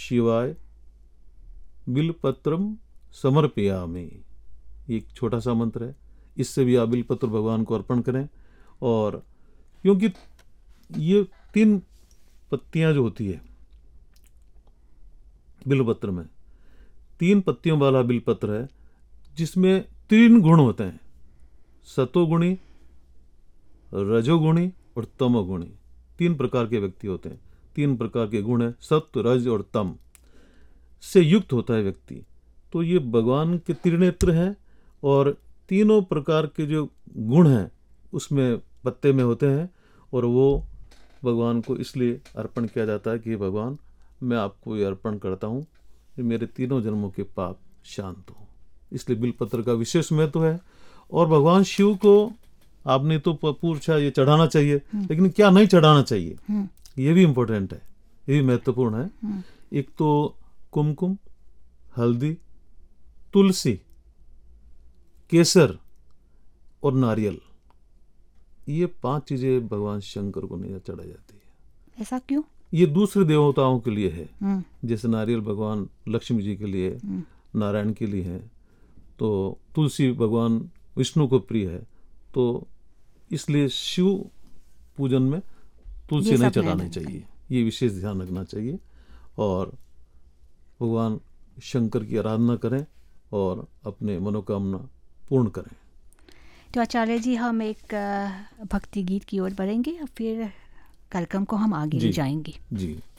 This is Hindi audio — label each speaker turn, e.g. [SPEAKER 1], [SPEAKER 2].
[SPEAKER 1] शिवाय बिलपत्रम समर्पयामि। एक छोटा सा मंत्र है, इससे भी आप बिलपत्र भगवान को अर्पण करें। और क्योंकि ये 3 पत्तियां जो होती है बिलपत्र में, 3 पत्तियों वाला बिलपत्र है जिसमें 3 गुण होते हैं, सतोगुणी, रजोगुणी और तमोगुणी। 3 प्रकार के व्यक्ति होते हैं, 3 प्रकार के गुण है, सत्व, रज और तम से युक्त होता है व्यक्ति। तो ये भगवान के त्रिनेत्र हैं और तीनों प्रकार के जो गुण हैं उसमें पत्ते में होते हैं, और वो भगवान को इसलिए अर्पण किया जाता है कि भगवान मैं आपको ये अर्पण करता हूँ कि मेरे 3 जन्मों के पाप शांत हो। इसलिए बिलपत्र का विशेष महत्व है। और भगवान शिव को आपने तो पूछा ये चढ़ाना चाहिए, लेकिन क्या नहीं चढ़ाना चाहिए, ये भी इम्पोर्टेंट है, ये भी महत्वपूर्ण है। एक तो कुमकुम, हल्दी, तुलसी, केसर और नारियल, ये 5 चीजें भगवान शंकर को नहीं चढ़ाई जाती है।
[SPEAKER 2] ऐसा क्यों?
[SPEAKER 1] ये दूसरे देवताओं के लिए है। जैसे नारियल भगवान लक्ष्मी जी के लिए, नारायण के लिए है, तो तुलसी भगवान विष्णु को प्रिय है, तो इसलिए शिव पूजन में तुलसी नहीं चढ़ानी चाहिए, ये विशेष ध्यान रखना चाहिए। और भगवान शंकर की आराधना करें और अपने मनोकामना पूर्ण करें।
[SPEAKER 2] तो आचार्य जी, हम एक भक्ति गीत की ओर बढ़ेंगे और फिर कार्यक्रम को हम आगे ले जाएंगे।
[SPEAKER 1] जी।